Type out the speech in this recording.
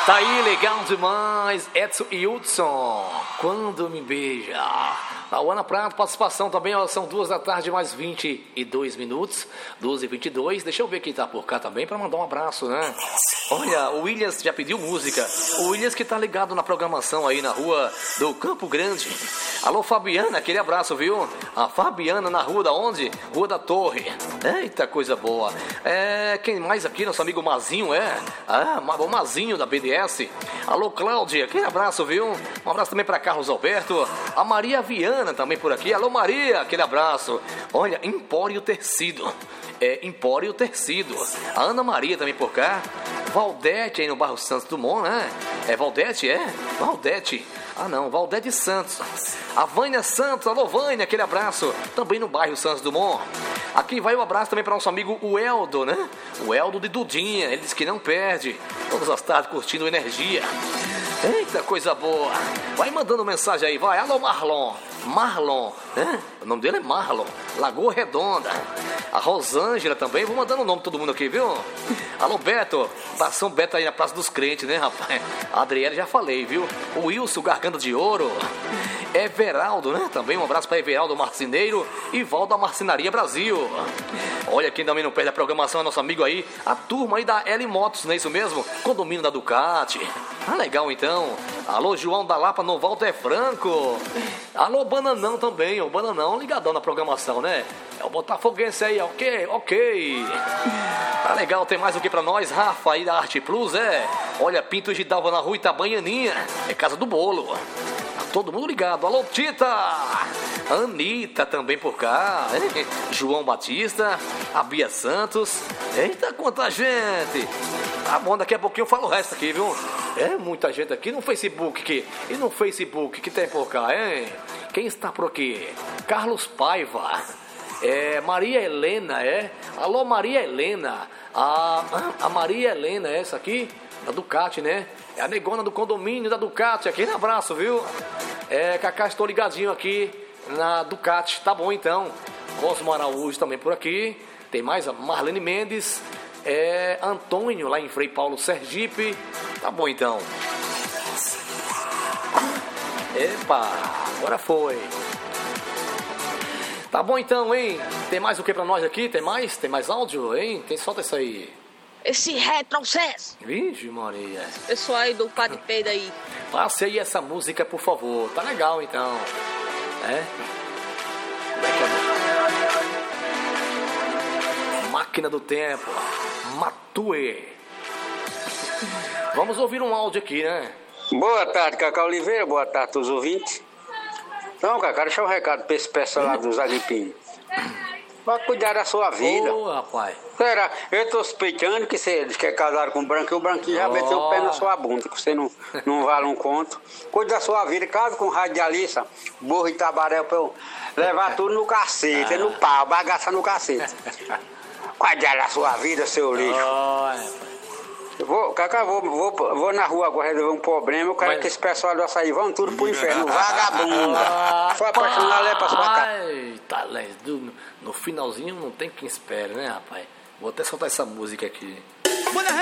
Tá aí, legal demais. Edson e Hudson, quando me beija. A Ana Prato, participação também, ó, são 2 da tarde, mais 22 minutos. 12h22. Deixa eu ver quem tá por cá também, pra mandar um abraço, né? Olha, o Williams já pediu música. O Williams que tá ligado na programação aí na rua do Campo Grande. Alô, Fabiana, aquele abraço, viu? A Fabiana na rua da onde? Rua da Torre. Eita, coisa boa. Quem mais aqui? Nosso amigo Mazinho, o Mazinho da BDS. Alô, Cláudia, aquele abraço, viu? Um abraço também pra Carlos Alberto. A Maria Viana também por aqui. Alô, Maria, aquele abraço. Olha, Empório Tecido. Empório Tecido. A Ana Maria também por cá. Valdete aí no bairro Santos Dumont, né? Valdete, Valdete. Valdete Santos. A Vânia Santos, alô Vânia, aquele abraço. Também no bairro Santos Dumont. Aqui vai o abraço também para nosso amigo o Eldo, né? O Eldo de Dudinha, ele diz que não perde. Todas as tardes curtindo energia. Eita, coisa boa. Vai mandando mensagem aí, vai. Alô Marlon. Marlon, né? O nome dele é Marlon. Lagoa Redonda. A Rosângela também, vou mandando o nome de todo mundo aqui, viu? Alô Beto, São Beto aí na Praça dos Crentes, né, rapaz? A Adriele já falei, viu? O Wilson, Garganta de Ouro. Everaldo, né? Também um abraço para Everaldo Marceneiro e Valdo da Marcenaria Brasil. Olha, quem também não perde a programação é nosso amigo aí, a turma aí da L Motos, não é isso mesmo? Condomínio da Ducati. Legal então. Alô, João da Lapa no Walter Franco. Alô, Bananão também, o Bananão ligadão na programação, né? É o botafoguense aí, ok. Tá legal, tem mais o que pra nós? Rafa aí da Arte Plus, Olha, Pinto Gidalva na rua Itabaianinha, Casa do Bolo. Tá todo mundo ligado. Alô, Tita! Anitta também por cá, João Batista, a Bia Santos. Eita, quanta gente! Tá bom, daqui a pouquinho eu falo o resto aqui, viu? Muita gente aqui no Facebook. E no Facebook que tem por cá, hein? Quem está por aqui? Carlos Paiva. Maria Helena, Alô, Maria Helena. A Maria Helena, essa aqui, da Ducati, né? É a negona do condomínio da Ducati. Aquele abraço, viu? Cacá, estou ligadinho aqui na Ducati. Tá bom, então. Cosmo Araújo também por aqui. Tem mais a Marlene Mendes. Antônio, lá em Frei Paulo, Sergipe. Tá bom, então. Epa, agora foi. Tá bom então, hein? Tem mais o que pra nós aqui? Tem mais áudio, hein? Solta isso aí. Esse retrocesso. Vixe, Maria. Pessoal aí do Padre Pedro aí. Passe aí essa música, por favor. Tá legal, então. Máquina do Tempo. Matue. Vamos ouvir um áudio aqui, né? Boa tarde, Cacá Oliveira. Boa tarde a todos os ouvintes. Então, Cacá, deixa um recado pra esse pessoal lá dos Agripinhos. Vai cuidar da sua vida. Ô, rapaz. Será? Eu tô suspeitando que você diz que é casado com o Branquinho. O Branquinho já meteu o pé na sua bunda, que você não vale um conto. Cuide da sua vida. Casa com radialista, burro e tabaréu pra eu levar tudo no cacete, no pau, bagaça no cacete. Cuidar da sua vida, seu lixo. Cacá, vou na rua agora resolver um problema. Eu quero que esse pessoal do açaí vão tudo pro inferno. Vagabunda. Foi apaixonado pra sua casa. Tá, no finalzinho não tem quem espere, né, rapaz? Vou até soltar essa música aqui.